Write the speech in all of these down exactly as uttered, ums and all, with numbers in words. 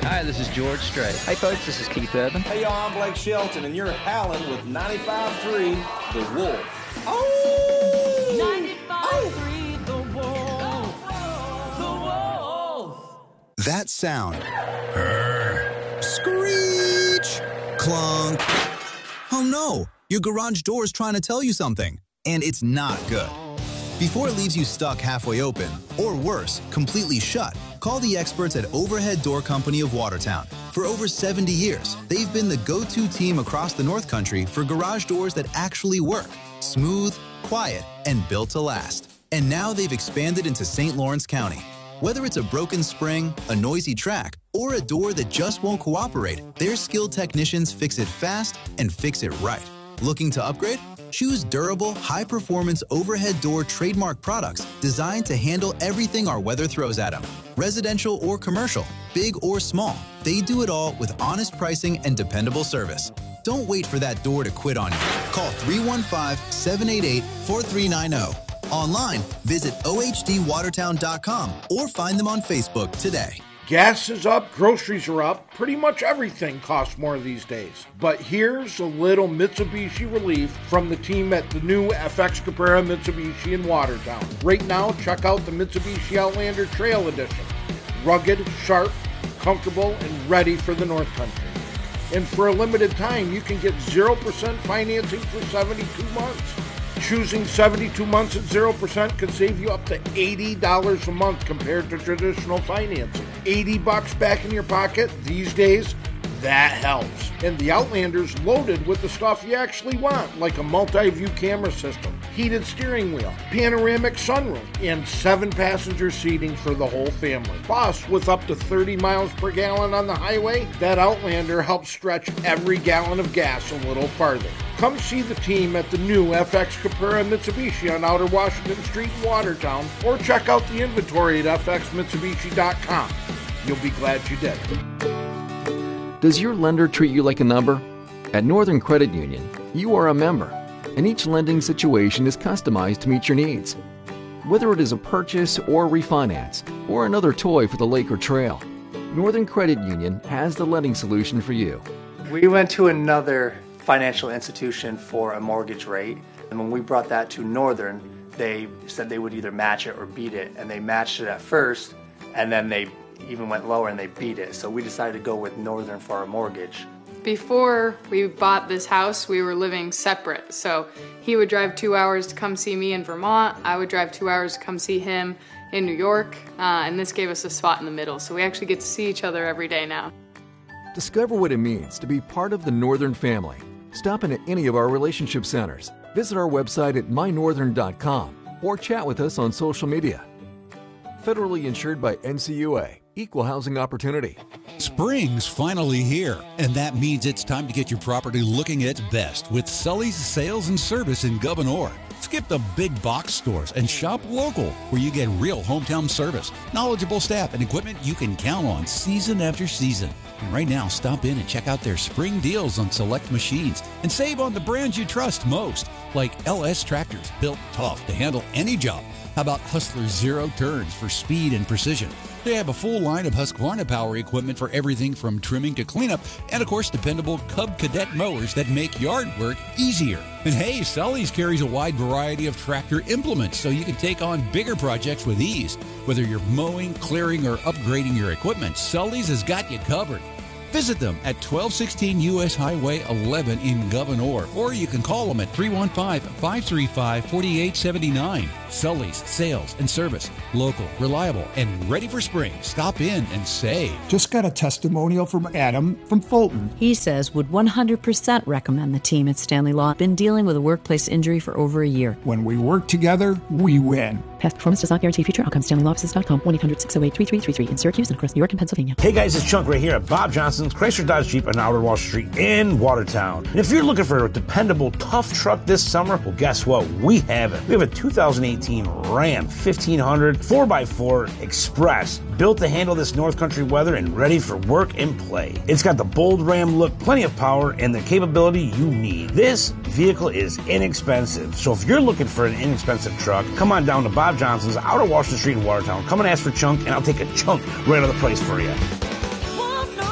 Hi, this is George Strait. Hey folks, this is Keith Urban. Hey y'all, I'm Blake Shelton, and you're howling with ninety-five point three The Wolf. Oh! ninety-five point three The Wolf. The Wolf. That sound. Urgh. Screech. Clunk. Oh no, your garage door is trying to tell you something, and it's not good. Before it leaves you stuck halfway open, or worse, completely shut, call the experts at Overhead Door Company of Watertown. For over seventy years, they've been the go-to team across the North Country for garage doors that actually work. Smooth, quiet, and built to last. And now they've expanded into Saint Lawrence County. Whether it's a broken spring, a noisy track, or a door that just won't cooperate, their skilled technicians fix it fast and fix it right. Looking to upgrade? Choose durable, high-performance overhead door trademark products designed to handle everything our weather throws at them. Residential or commercial, big or small, they do it all with honest pricing and dependable service. Don't wait for that door to quit on you. Call three one five, seven eight eight, four three nine zero. Online, visit O H D watertown dot com or find them on Facebook today. Gas is up, groceries are up, pretty much everything costs more these days. But here's a little Mitsubishi relief from the team at the new F X Cabrera Mitsubishi in Watertown. Right now, check out the Mitsubishi Outlander Trail Edition. Rugged, sharp, comfortable, and ready for the North Country. And for a limited time, you can get zero percent financing for seventy-two months. Choosing seventy-two months at zero percent could save you up to eighty dollars a month compared to traditional financing. eighty bucks back in your pocket these days, that helps. And the Outlander's loaded with the stuff you actually want, like a multi-view camera system, heated steering wheel, panoramic sunroof, and seven passenger seating for the whole family. Plus, with up to thirty miles per gallon on the highway, that Outlander helps stretch every gallon of gas a little farther. Come see the team at the new F X Cabrera Mitsubishi on Outer Washington Street in Watertown, or check out the inventory at f x mitsubishi dot com. You'll be glad you did. Does your lender treat you like a number? At Northern Credit Union, you are a member, and each lending situation is customized to meet your needs. Whether it is a purchase or refinance, or another toy for the lake or trail, Northern Credit Union has the lending solution for you. We went to another financial institution for a mortgage rate, and when we brought that to Northern, they said they would either match it or beat it, and they matched it at first, and then they even went lower and they beat it. So we decided to go with Northern for our mortgage. Before we bought this house, we were living separate. So he would drive two hours to come see me in Vermont. I would drive two hours to come see him in New York. Uh, and this gave us a spot in the middle. So we actually get to see each other every day now. Discover what it means to be part of the Northern family. Stop in at any of our relationship centers. Visit our website at my northern dot com or chat with us on social media. Federally insured by N C U A. Equal housing opportunity. Spring's finally here, and that means it's time to get your property looking its best with Sully's Sales and Service in Gouverneur. Skip the big box stores and shop local, where you get real hometown service, knowledgeable staff, and equipment you can count on season after season. And right now, stop in and check out their spring deals on select machines and save on the brands you trust most, like L S tractors, built tough to handle any job. How about Hustler Zero Turns for speed and precision? They have a full line of Husqvarna power equipment for everything from trimming to cleanup, and of course dependable Cub Cadet mowers that make yard work easier. And hey, Sully's carries a wide variety of tractor implements so you can take on bigger projects with ease. Whether you're mowing, clearing, or upgrading your equipment, Sully's has got you covered. Visit them at twelve sixteen U S Highway eleven in Gouverneur, or you can call them at three one five, five three five, four eight seven nine. Sully's Sales and Service. Local, reliable, and ready for spring. Stop in and save. Just got a testimonial from Adam from Fulton. He says would one hundred percent recommend the team at Stanley Law. Been dealing with a workplace injury for over a year. When we work together, we win. Past performance does not guarantee future outcomes. Stanley Law Offices dot com, one eight hundred, six oh eight, three three three three in Syracuse and across New York and Pennsylvania. Hey guys, it's Chunk right here at Bob Johnson's Chrysler Dodge Jeep on Outer Wall Street in Watertown. And if you're looking for a dependable, tough truck this summer, well, guess what? We have it. We have a two thousand eighteen Ram fifteen hundred four by four Express, built to handle this North Country weather and ready for work and play. It's got the bold Ram look, plenty of power, and the capability you need. This vehicle is inexpensive. So if you're looking for an inexpensive truck, come on down to Bob Johnson's, Outer Washington Street in Watertown. Come and ask for Chunk, and I'll take a chunk right out of the price for you.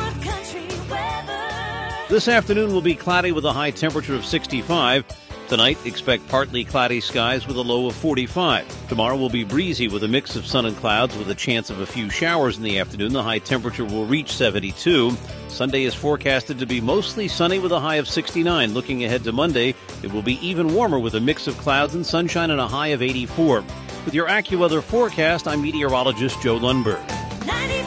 This afternoon will be cloudy with a high temperature of sixty-five. Tonight, expect partly cloudy skies with a low of forty-five. Tomorrow will be breezy with a mix of sun and clouds with a chance of a few showers in the afternoon. The high temperature will reach seventy-two. Sunday is forecasted to be mostly sunny with a high of sixty-nine. Looking ahead to Monday, it will be even warmer with a mix of clouds and sunshine and a high of eighty-four. With your AccuWeather forecast, I'm meteorologist Joe Lundberg.